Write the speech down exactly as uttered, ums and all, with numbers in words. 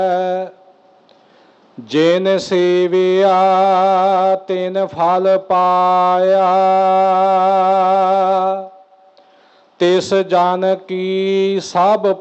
ਜਿਨ ਸੇਵਿਆ ਤਿਨ ਫਲ ਪਾਇਆ, ਤਿਸ ਜਨ ਕੀ ਸਭ